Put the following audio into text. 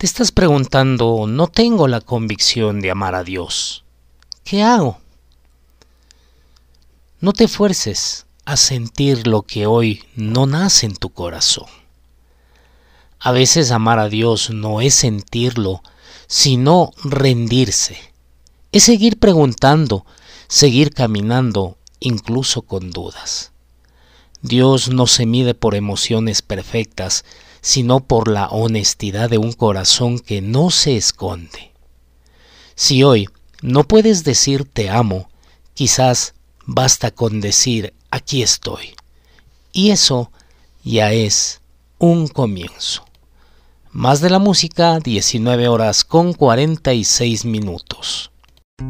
Te estás preguntando, no tengo la convicción de amar a Dios. ¿Qué hago? No te fuerces a sentir lo que hoy no nace en tu corazón. A veces amar a Dios no es sentirlo, sino rendirse. Es seguir preguntando, seguir caminando, incluso con dudas. Dios no se mide por emociones perfectas, sino por la honestidad de un corazón que no se esconde. Si hoy no puedes decir te amo, quizás basta con decir aquí estoy. Y eso ya es un comienzo. Más de la música, 19 horas con 46 minutos.